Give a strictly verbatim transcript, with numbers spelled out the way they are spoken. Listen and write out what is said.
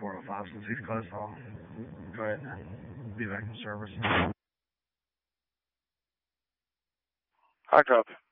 four oh five, since he's closed off. Go ahead. Be back in service. I copy.